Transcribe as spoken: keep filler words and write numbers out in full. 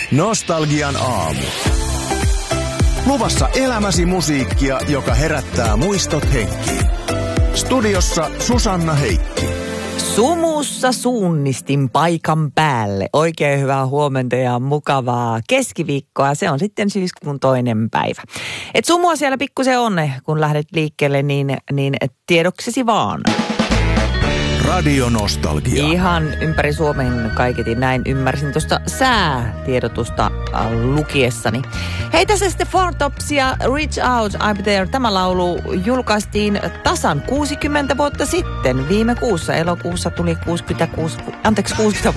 Nostalgian aamu. Luvassa elämäsi musiikkia, joka herättää muistot henkiin. Studiossa Susanna Heikki. Sumussa suunnistin paikan päälle. Oikein hyvää huomenta ja mukavaa keskiviikkoa. Se on sitten syyskuun toinen päivä. Et sumua siellä pikkusen on, kun lähdet liikkeelle, niin, niin tiedoksesi vaan. Radio Nostalgia. Ihan ympäri Suomen kaiketi näin ymmärsin tuosta säätiedotusta lukiessani. Hei, tässä sitten Four Tops ja Reach Out, I'm There. Tämä laulu julkaistiin tasan kuusikymmentä vuotta sitten. Viime kuussa, elokuussa tuli kuusikymmentäkuusi, anteeksi kuusikymmentä